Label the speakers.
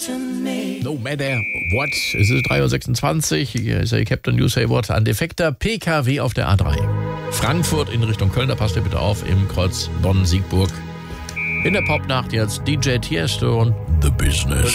Speaker 1: No matter what. Es ist 3.26 Uhr. Hier ist der Captain You Say What. Ein defekter PKW auf der A3. Frankfurt in Richtung Köln. Da passt ihr bitte auf. Im Kreuz Bonn-Siegburg. In der Popnacht jetzt DJ Tiesto und The Business.